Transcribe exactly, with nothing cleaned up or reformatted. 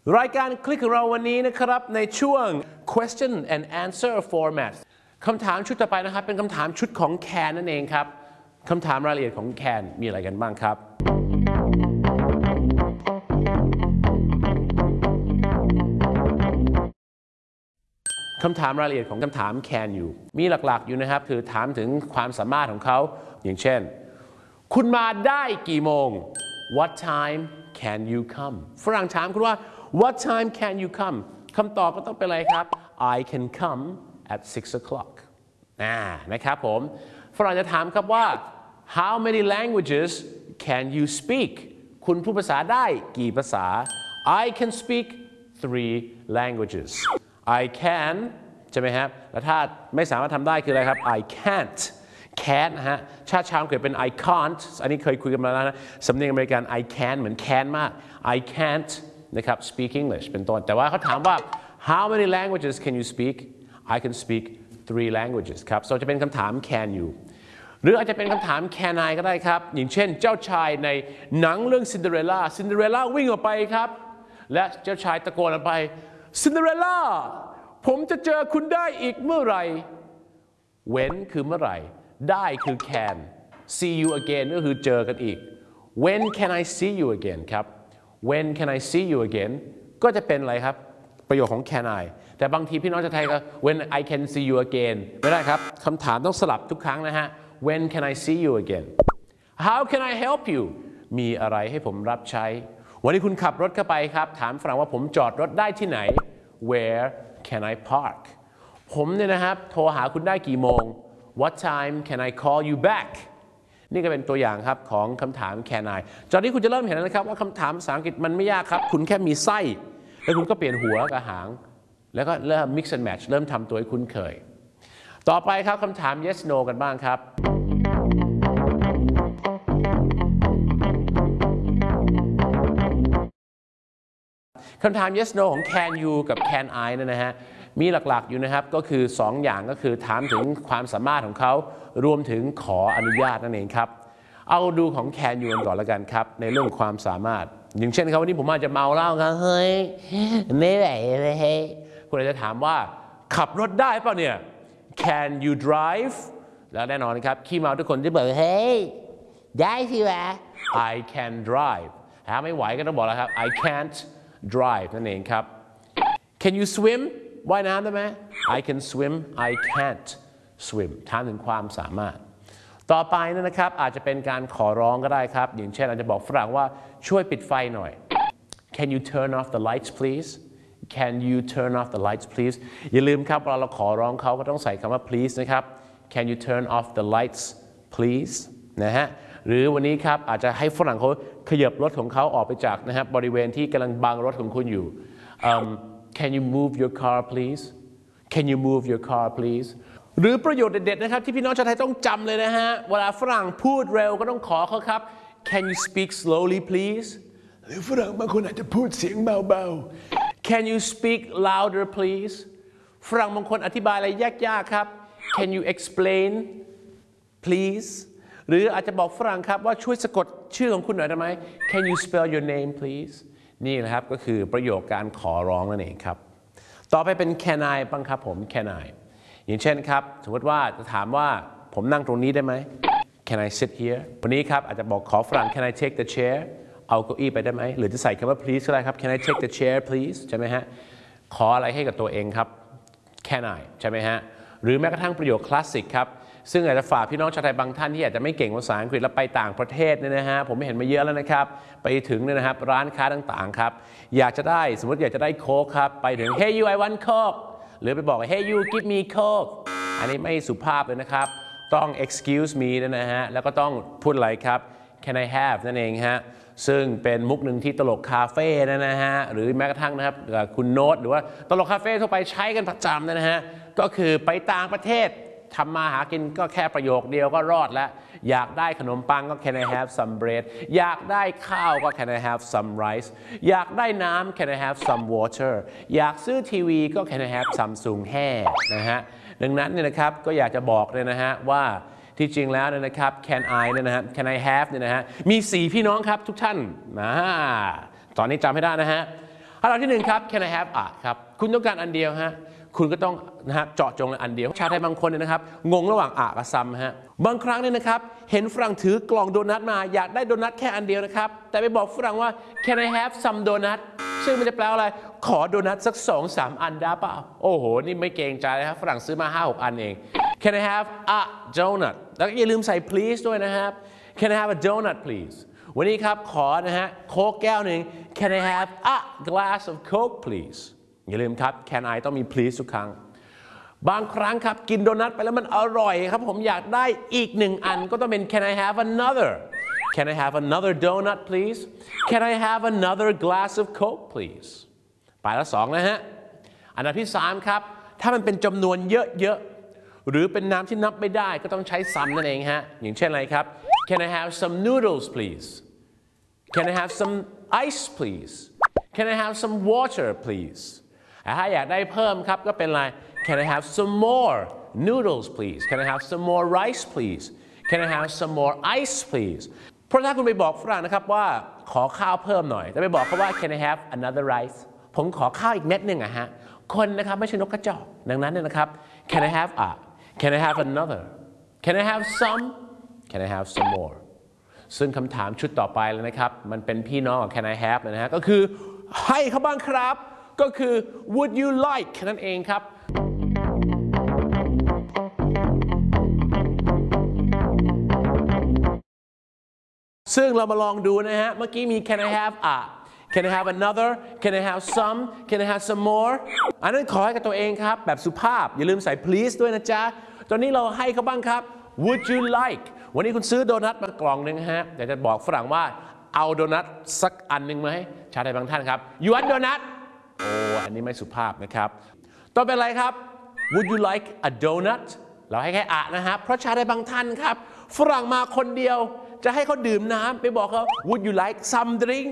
รายการคลิกของเราวันนี้นะครับในช่วง question and answer format คำถามชุดต่อไปนะครับเป็นคำถามชุดของแคนนั่นเองครับคำถามรายละเอียดของแคนมีอะไรกันบ้างครับคำถามรายละเอียดของคำถาม can อยู่มีหลักๆอยู่นะครับคือถามถึงความสามารถของเขาอย่างเช่นคุณมาได้กี่โมง What time can you come ฝรั่งถามคุณว่า What time can you come คำตอบก็ต้องเป็นอะไรครับ I can come at six o'clock อ่านะครับผมฝรั่งจะถามครับว่า How many languages can you speak คุณพูดภาษาได้กี่ภาษา I can speak three languages I can ใช่ไหมครับแล้วถ้าไม่สามารถทำได้คืออะไรครับ I can't can't นะฮะชาติชาวอังกฤษเป็น I can't อันนี้เคยคุยกันมาแล้วนะสำเนียงอเมริกัน I can เหมือน can มาก I can't นะครับ speak English เป็นต้นแต่ว่าเขาถามว่า How many languages can you speak I can speak three languages ครับ so จะเป็นคำถาม can you หรืออาจจะเป็นคำถาม can I ก็ได้ครับอย่างเช่นเจ้าชายในหนังเรื่องซินเดอเรลล่าซินเดอเรลล่าวิ่งออกไปครับและเจ้าชายตะโกนออกไปซินเดอเรลล่าผมจะเจอคุณได้อีกเมื่อไหร่ when คือเมื่อไหร่ได้คือ can see you again ก็คือเจอกันอีก when can I see you again ครับ when can I see you again ก็จะเป็นอะไรครับประโยคของ can I แต่บางทีพี่น้องจะไทยก็ when I can see you again ไม่ได้ครับคำถามต้องสลับทุกครั้งนะฮะ when can I see you again how can I help you มีอะไรให้ผมรับใช้วันนี้คุณขับรถเข้าไปครับถามฝรั่งว่าผมจอดรถได้ที่ไหน where can I park ผมเนี่ยนะครับโทรหาคุณได้กี่โมงWhat time can I call you back นี่ก็เป็นตัวอย่างครับของคำถาม can I ตอนนี้คุณจะเริ่มเห็นแล้วนะครับว่าคำถามภาษาอังกฤษมันไม่ยากครับคุณแค่มีไส้แล้วคุณก็เปลี่ยนหัวกับหางแล้วก็เริ่ม mix and match เริ่มทำตัวให้คุ้นเคยต่อไปครับคำถาม yes no กันบ้างครับคำถาม yes no ของ can you กับ can I นั่นนะฮะมีหลักๆอยู่นะครับก็คือสองอย่างก็คือถามถึงความสามารถของเขารวมถึงขออนุญาตนั่นเองครับเอาดูของ can you ก่อนแล้วกันครับในเรื่องความสามารถอย่างเช่นครับวันนี้ผมอาจจะเมาเหล้าครับเฮ้ยไม่ไหวเลยเฮ้ยคุณอาจจะถามว่าขับรถได้เปล่าเนี่ย can you drive แล้วแน่นอนครับขี้เมาทุกคนจะบอกเฮ้ยได้สิวะ I can drive ถ้าไม่ไหวก็ต้องบอกแล้วครับ I can't drive นั่นเองครับ can you swimว่ายน้ำได้ไหม I can swim I can't swim ถามถึงความสามารถต่อไปนะครับอาจจะเป็นการขอร้องก็ได้ครับอย่างเช่นอาจจะบอกฝรั่งว่าช่วยปิดไฟหน่อย Can you turn off the lights please Can you turn off the lights please อย่าลืมครับเวลาเราขอร้องเขาก็ต้องใส่คำว่า please นะครับ Can you turn off the lights please นะฮะหรือวันนี้ครับอาจจะให้ฝรั่งเขาขยับรถของเขาออกไปจากนะครับบริเวณที่กำลังบังรถของคุณอยู่ um, Can you move your car please Can you move your car please หรือประโยชน์เด็ดๆนะครับที่พี่น้องชาวไทยต้องจำเลยนะฮะเวลาฝรั่งพูดเร็วก็ต้องขอเขาครับ Can you speak slowly please หรือฝรั่งบางคนอาจจะพูดเสียงเบาๆ Can you speak louder please ฝรั่งบางคนอธิบายอะไรยากๆครับ Can you explain please หรืออาจจะบอกฝรั่งครับว่าช่วยสะกดชื่อของคุณหน่อยได้ไหม Can you spell your name please นี่นะครับก็คือประโยคการขอร้องนั่นเองครับต่อไปเป็น can I บ้างครับผม can I อย่างเช่นครับสมมติว่าจะถามว่าผมนั่งตรงนี้ได้ไหม Can I sit here วันนี้ครับอาจจะบอกขอฝรั่ง Can I take the chair เอาเก้าอี้ไปได้ไหมหรือจะใส่คำว่า please ก็ได้ครับ Can I take the chair please ใช่ไหมฮะขออะไรให้กับตัวเองครับ Can I ใช่ไหมฮะหรือแม้กระทั่งประโยคคลาสสิกครับซึ่งอาจจะฝากพี่น้องชาวไทยบางท่านที่อาจจะไม่เก่งภาษาอังกฤษแล้วไปต่างประเทศเนี่ยนะฮะผมไม่เห็นมาเยอะแล้วนะครับไปถึงเนี่ยนะครับร้านค้าต่างๆครับอยากจะได้สมมติอยากจะได้โค้กครับไปถึง Hey you I want Coke หรือไปบอก Hey you give me Coke อันนี้ไม่สุภาพเลยนะครับต้อง excuse me นะฮะแล้วก็ต้องพูดอะไรครับ Can I have นั่นเองฮะซึ่งเป็นมุกหนึ่งที่ตลกคาเฟ่นะฮะหรือแม้กระทั่งนะครับคุณโน้ตหรือว่าตลกคาเฟ่ทั่วไปใช้กันประจำนะฮะก็คือไปต่างประเทศทำมาหากินก็แค่ประโยคเดียวก็รอดแล้วอยากได้ขนมปังก็ Can I have some bread อยากได้ข้าวก็ Can I have some rice อยากได้น้ำ Can I have some water อยากซื้อทีวีก็ Can I have Samsung hair นะฮะดังนั้นเนี่ยนะครับก็อยากจะบอกเลยนะฮะว่าที่จริงแล้วเนี่ยนะครับ Can I เนี่ยนะฮะ Can I have เนี่ยนะฮะมีสี่พี่น้องครับทุกท่านนะตอนนี้จำให้ได้นะฮะคำถามที่หนึ่งครับ Can I have a ครับคุณต้องการอันเดียวฮะคุณก็ต้องนะฮะเจาะจงอันเดียวชาวไทยบางคนเนี่ยนะครับงงระหว่างอะกับซัมฮะบางครั้งเนี่ยนะครับเห็นฝรั่งถือกล่องโดนัทมาอยากได้โดนัทแค่อันเดียวนะครับแต่ไปบอกฝรั่งว่า Can I have some donut ซึ่งมันจะแปลว่าอะไรขอโดนัทสัก สองสาม อันได้เปล่าโอ้โหนี่ไม่เกรงใจเลยครับฝรั่งซื้อมา ห้าหก อันเอง Can I have a donut แล้วอย่าลืมใส่ please ด้วยนะครับ Can I have a donut please วันนี้ครับขอนะฮะโค้กแก้วหนึ่ง Can I have a glass of Coke please อย่าลืมครับ Can I ต้องมี please ทุกครั้งบางครั้งครับกินโดนัทไปแล้วมันอร่อยครับผมอยากได้อีกหนึ่งอันก็ต้องเป็น Can I have another Can I have another donut please Can I have another glass of Coke please ไปละสองนะฮะอันดับที่สามครับถ้ามันเป็นจำนวนเยอะๆหรือเป็นน้ำที่นับไม่ได้ก็ต้องใช้ซ้ำนั่นเองฮะอย่างเช่นอะไรครับ Can I have some noodles please Can I have some ice please Can I have some water please ถ้าอยากได้เพิ่มครับก็เป็นอะไร Can I have some more noodles please Can I have some more rice please Can I have some more ice please เพราะถ้าคุณไปบอกฝรั่งนะครับว่าขอข้าวเพิ่มหน่อยแต่ไปบอกเขาว่า Can I have another rice ผมขอข้าวอีกเม็ดหนึ่งอะฮะคนนะครับไม่ใช่นกกระจอกดังนั้นเนี่ยนะครับ Can I have a Can I have another Can I have some Can I have some more ซึ่งคำถามชุดต่อไปเลยนะครับมันเป็นพี่น้องกับ Can I have นะฮะก็คือให้เขาบ้างครับก็คือ would you like นั่นเองครับซึ่งเรามาลองดูนะฮะเมื่อกี้มี Can I have a Can I have another Can I have some Can I have some more อันนั้นขอให้กับตัวเองครับแบบสุภาพอย่าลืมใส่ please ด้วยนะจ๊ะตอนนี้เราให้เขาบ้างครับ would you like วันนี้คุณซื้อโดนัทมากล่องหนึ่งฮะอยากจะบอกฝรั่งว่าเอาโดนัทสักอันหนึ่งไหมชาวไทยบางท่านครับ you want donut โอ้อันนี้ไม่สุภาพนะครับต่อเป็นอะไรครับ would you like a donut เราให้แค่อะนะครับเพราะชาวไทยบางท่านครับฝรั่งมาคนเดียวจะให้เขาดื่มน้ำไปบอกเขา would you like some drink